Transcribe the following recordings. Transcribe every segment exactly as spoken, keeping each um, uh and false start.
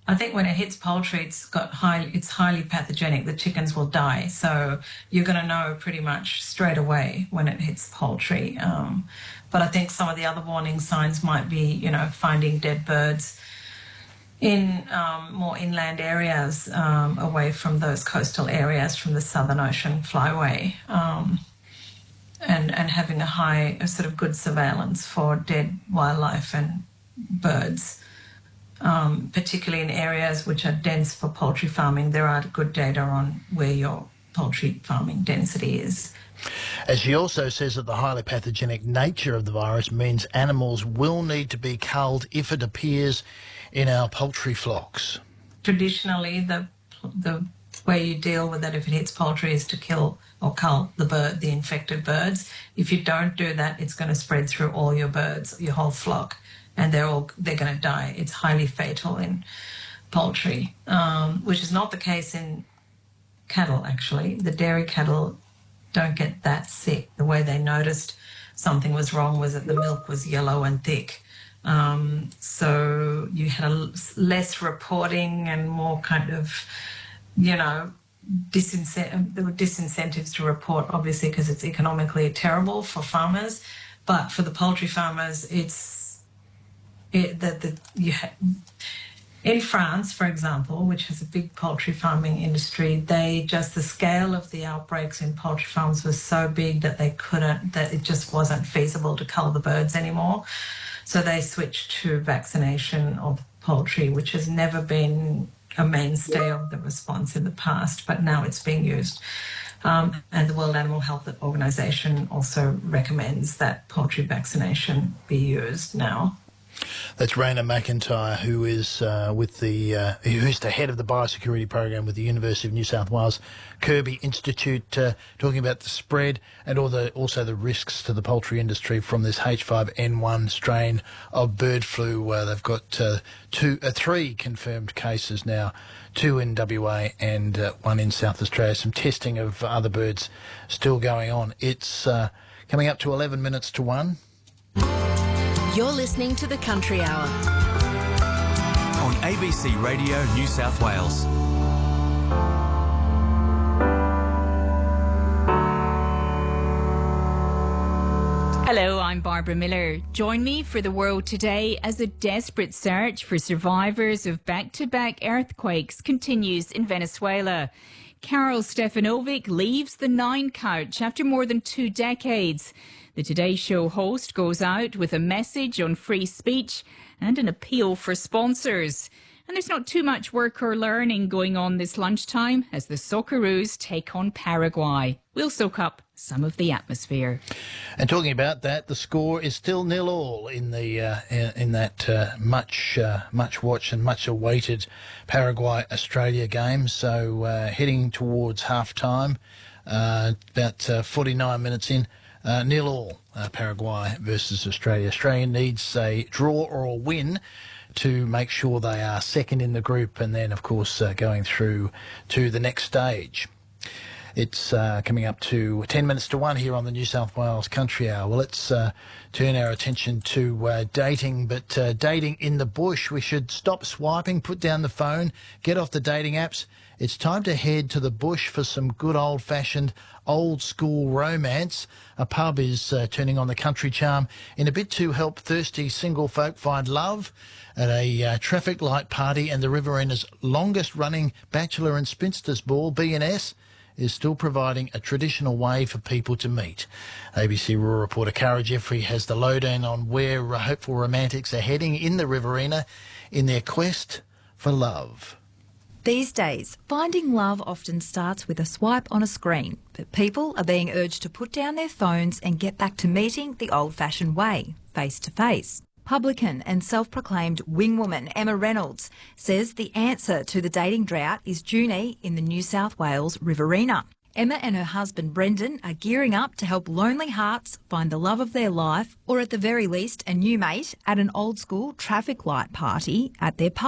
I think when it hits poultry, it's got high, it's highly pathogenic. The chickens will die. So you're going to know pretty much straight away when it hits poultry. Um, but I think some of the other warning signs might be, you know, finding dead birds in um, more inland areas, um, away from those coastal areas, from the Southern Ocean flyway, um, and, and having a high, a sort of good surveillance for dead wildlife and birds. Um, particularly in areas which are dense for poultry farming, there are good data on where your poultry farming density is. As she also says that the highly pathogenic nature of the virus means animals will need to be culled if it appears in our poultry flocks. Traditionally, the the way you deal with it if it hits poultry is to kill or cull the bird, the infected birds. If you don't do that, it's going to spread through all your birds, your whole flock, and they're all they're going to die. It's highly fatal in poultry, um, which is not the case in cattle, actually. The dairy cattle don't get that sick. The way they noticed something was wrong was that the milk was yellow and thick. Um, so you had a less reporting and more kind of, you know, disincentive. There were disincentives to report, obviously, because it's economically terrible for farmers. But for the poultry farmers, it's it, that the, you ha- in France, for example, which has a big poultry farming industry, they just, the scale of the outbreaks in poultry farms was so big that they couldn't, that it just wasn't feasible to cull the birds anymore. So they switched to vaccination of poultry, which has never been a mainstay of the response in the past, but now it's being used. Um, and the World Animal Health Organization also recommends that poultry vaccination be used now. That's Raina McIntyre, who is uh, with the uh, who's the head of the biosecurity program with the University of New South Wales Kirby Institute, uh, talking about the spread and all the also the risks to the poultry industry from this H five N one strain of bird flu. Uh, they've got uh, two, uh, three confirmed cases now, two in W A and uh, one in South Australia. Some testing of other birds still going on. It's uh, coming up to eleven minutes to one. You're listening to The Country Hour on A B C Radio New South Wales. Hello, I'm Barbara Miller. Join me for The World Today as a desperate search for survivors of back-to-back earthquakes continues in Venezuela. Karol Stefanovic leaves the Nine couch after more than two decades. The Today Show host goes out with a message on free speech and an appeal for sponsors. And there's not too much work or learning going on this lunchtime as the Socceroos take on Paraguay. We'll soak up some of the atmosphere. And talking about that, the score is still nil all in the uh, in that uh, much uh, much watched and much awaited Paraguay Australia game. So uh, heading towards half time, uh, about uh, forty-nine minutes in. Uh, nil all, uh, Paraguay versus Australia. Australia needs a draw or a win to make sure they are second in the group and then, of course, uh, going through to the next stage. It's uh, coming up to ten minutes to one here on the New South Wales Country Hour. Well, let's uh, turn our attention to uh, dating, but uh, dating in the bush. We should stop swiping, put down the phone, get off the dating apps. It's time to head to the bush for some good old-fashioned, old-school romance. A pub is uh, turning on the country charm in a bid to help thirsty single folk find love at a uh, traffic light party, and the Riverina's longest-running Bachelor and Spinsters Ball, B and S, is still providing a traditional way for people to meet. A B C Rural reporter Cara Jeffrey has the lowdown on where uh, hopeful romantics are heading in the Riverina in their quest for love. These days, finding love often starts with a swipe on a screen, but people are being urged to put down their phones and get back to meeting the old-fashioned way, face-to-face. Publican and self-proclaimed wingwoman Emma Reynolds says the answer to the dating drought is Junee in the New South Wales Riverina. Emma and her husband Brendan are gearing up to help lonely hearts find the love of their life, or at the very least a new mate, at an old-school traffic light party at their pub.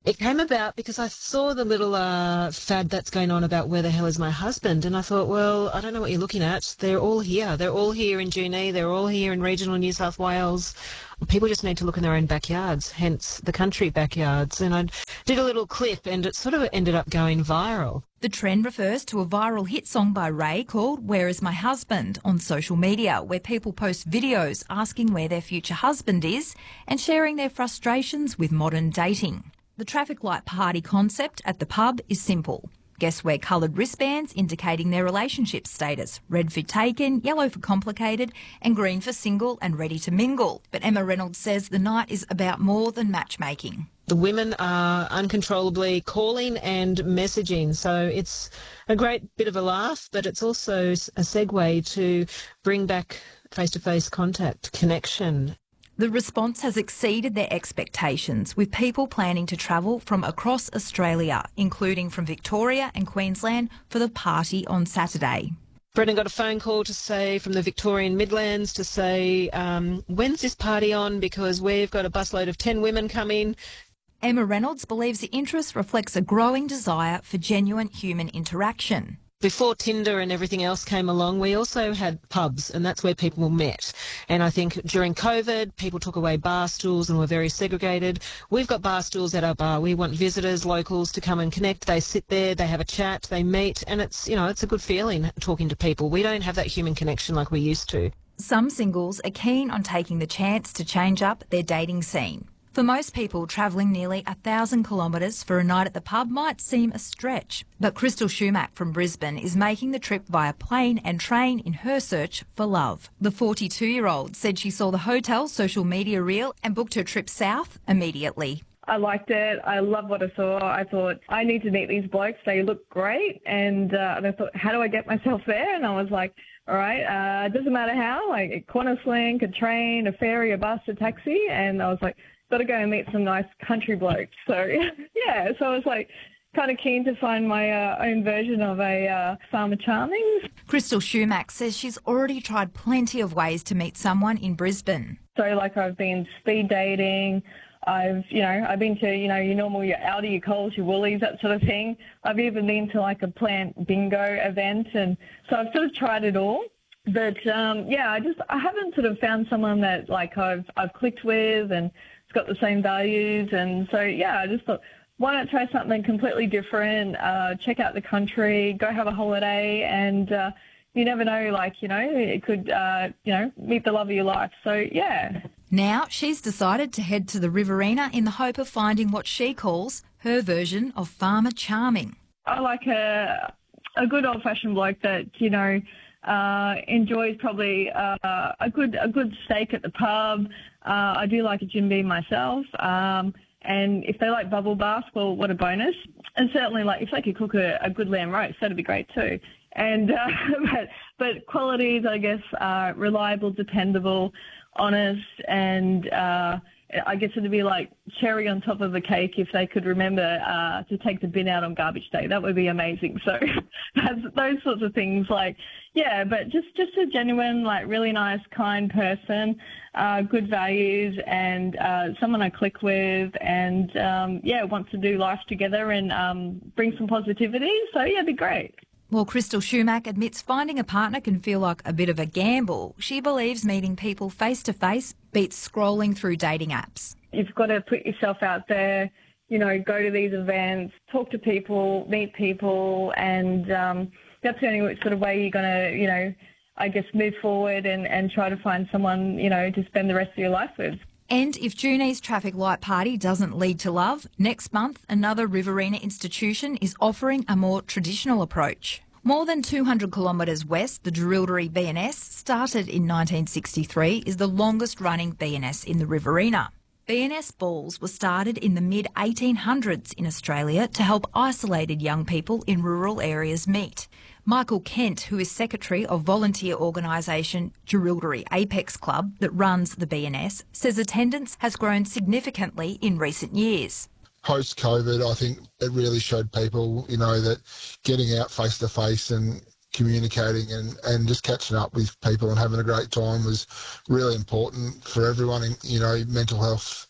It came about because I saw the little uh, fad that's going on about where the hell is my husband, and I thought, well, I don't know what you're looking at. They're all here. They're all here in Junee. They're all here in regional New South Wales. People just need to look in their own backyards, hence the country backyards. And I did a little clip and it sort of ended up going viral. The trend refers to a viral hit song by Ray called Where Is My Husband on social media, where people post videos asking where their future husband is and sharing their frustrations with modern dating. The traffic light party concept at the pub is simple. Guests wear coloured wristbands indicating their relationship status, red for taken, yellow for complicated, and green for single and ready to mingle. But Emma Reynolds says the night is about more than matchmaking. The women are uncontrollably calling and messaging, so it's a great bit of a laugh, but it's also a segue to bring back face-to-face contact, connection. The response has exceeded their expectations, with people planning to travel from across Australia, including from Victoria and Queensland, for the party on Saturday. Brendan got a phone call to say from the Victorian Midlands to say, um, when's this party on? Because we've got a busload of ten women coming. Emma Reynolds believes the interest reflects a growing desire for genuine human interaction. Before Tinder and everything else came along, we also had pubs, and that's where people met. And I think during COVID, people took away bar stools and were very segregated. We've got bar stools at our bar. We want visitors, locals to come and connect. They sit there, they have a chat, they meet, and it's, you know, it's a good feeling talking to people. We don't have that human connection like we used to. Some singles are keen on taking the chance to change up their dating scene. For most people, travelling nearly a thousand kilometres for a night at the pub might seem a stretch. But Crystal Schumack from Brisbane is making the trip via plane and train in her search for love. The forty-two-year-old said she saw the hotel social media reel and booked her trip south immediately. I liked it. I love what I saw. I thought, I need to meet these blokes. They look great. And, uh, and I thought, how do I get myself there? And I was like, all right, uh, it doesn't matter how, like a Qantas link, a train, a ferry, a bus, a taxi. And I was like, got to go and meet some nice country blokes. So, yeah, so I was like kind of keen to find my uh, own version of a uh, Farmer Charming. Crystal Schumack says she's already tried plenty of ways to meet someone in Brisbane. So, like, I've been speed dating. I've, you know, I've been to, you know, your normal, your Aldi, your Coles, your Woolies, that sort of thing. I've even been to, like, a plant bingo event. And so I've sort of tried it all. But, um, yeah, I just, I haven't sort of found someone that, like, I've, I've clicked with and it's got the same values. And so, yeah, I just thought, why not try something completely different, uh, check out the country, go have a holiday, and uh, you never know, like, you know, it could, uh, you know, meet the love of your life. So, yeah. Now she's decided to head to the Riverina in the hope of finding what she calls her version of Farmer Charming. I like a, a good old-fashioned bloke that, you know, uh, enjoys probably uh, a good a good steak at the pub. Uh, I do like a gin bean myself. Um, and if they like bubble bath, well, what a bonus. And certainly, like, if they could cook a, a good lamb roast, that'd be great too. And uh, but, but qualities, I guess, are reliable, dependable, honest, and uh, I guess it'd be like cherry on top of the cake if they could remember uh, to take the bin out on garbage day. That would be amazing. So that's, those sorts of things, like, yeah, but just, just a genuine, like, really nice, kind person, uh, good values, and uh, someone I click with, and, um, yeah, wants to do life together and um, bring some positivity. So, yeah, it'd be great. While Crystal Schumack admits finding a partner can feel like a bit of a gamble, she believes meeting people face-to-face beats scrolling through dating apps. You've got to put yourself out there, you know, go to these events, talk to people, meet people, and um, that's the only sort of way you're going to, you know, I guess move forward and, and try to find someone, you know, to spend the rest of your life with. And if Junee's traffic light party doesn't lead to love, next month another Riverina institution is offering a more traditional approach. More than two hundred kilometres west, the Jerilderie B and S, started in nineteen sixty-three, is the longest running B and S in the Riverina. B and S balls were started in the mid eighteen hundreds in Australia to help isolated young people in rural areas meet. Michael Kent, who is secretary of volunteer organisation Jerilderie Apex Club that runs the B and S, says attendance has grown significantly in recent years. Post-COVID, I think it really showed people, you know, that getting out face-to-face and communicating and, and just catching up with people and having a great time was really important for everyone. And, you know, mental health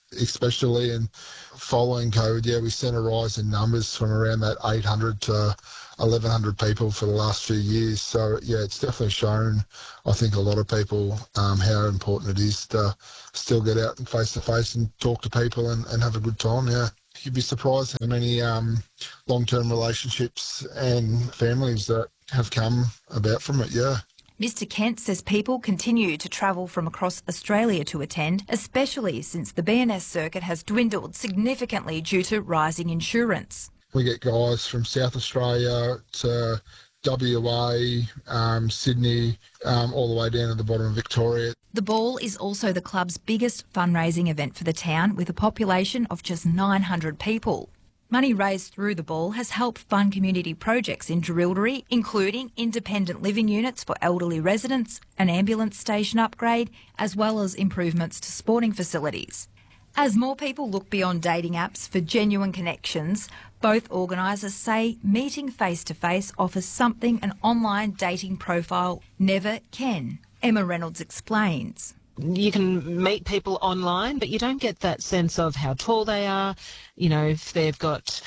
especially. And following COVID, yeah, we've seen a rise in numbers from around that eight hundred to eleven hundred people for the last few years. So, yeah, it's definitely shown, I think, a lot of people um, how important it is to still get out and face-to-face and talk to people and, and have a good time, yeah. You'd be surprised how many um, long-term relationships and families that have come about from it, yeah. Mister Kent says people continue to travel from across Australia to attend, especially since the B N S circuit has dwindled significantly due to rising insurance. We get guys from South Australia to W A, um, Sydney, um, all the way down to the bottom of Victoria. The ball is also the club's biggest fundraising event for the town, with a population of just nine hundred people. Money raised through the ball has helped fund community projects in Jerilderie, including independent living units for elderly residents, an ambulance station upgrade, as well as improvements to sporting facilities. As more people look beyond dating apps for genuine connections, both organisers say meeting face-to-face offers something an online dating profile never can. Emma Reynolds explains. You can meet people online, but you don't get that sense of how tall they are, you know, if they've got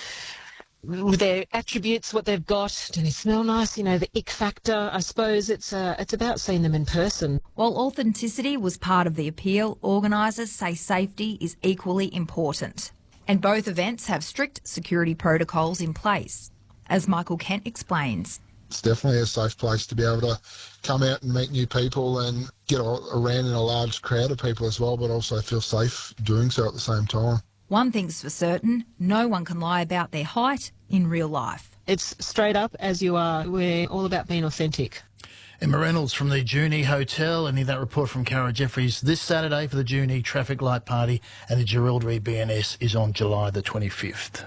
their attributes, what they've got, do they smell nice, you know, the ick factor. I suppose it's uh, it's about seeing them in person. While authenticity was part of the appeal, organisers say safety is equally important. And both events have strict security protocols in place. As Michael Kent explains. It's definitely a safe place to be able to come out and meet new people and get around in a large crowd of people as well, but also feel safe doing so at the same time. One thing's for certain, no one can lie about their height in real life. It's straight up as you are. We're all about being authentic. Emma Reynolds from the Junee Hotel, and in that report from Cara Jeffries. This Saturday for the Junee Traffic Light Party, and the Jerilderie B N S is on July the twenty-fifth.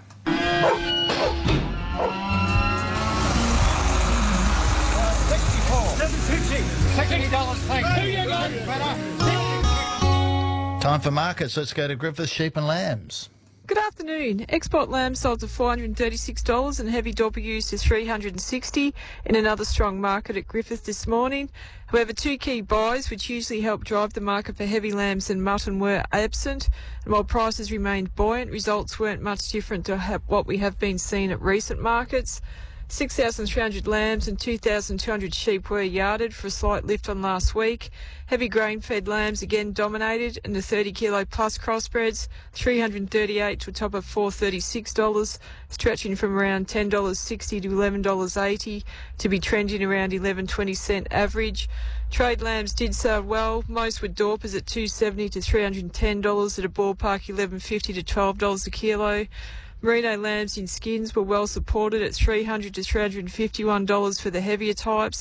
Time for markets. Let's go to Griffith Sheep and Lambs. Good afternoon. Export lamb sold to four hundred thirty-six dollars and heavy double used to three hundred sixty dollars in another strong market at Griffith this morning. However, two key buys, which usually help drive the market for heavy lambs and mutton, were absent. And while prices remained buoyant, results weren't much different to what we have been seeing at recent markets. six thousand three hundred lambs and two thousand two hundred sheep were yarded for a slight lift on last week. Heavy grain-fed lambs again dominated, and the thirty kilo plus crossbreds, three hundred thirty-eight dollars to a top of four hundred thirty-six dollars, stretching from around ten dollars sixty to eleven dollars eighty to be trending around eleven twenty cent average. Trade lambs did sell well. Most were Dorpers at two hundred seventy dollars to three hundred ten dollars at a ballpark eleven fifty to twelve dollars a kilo. Merino lambs in skins were well supported at three hundred dollars to three hundred fifty-one dollars for the heavier types,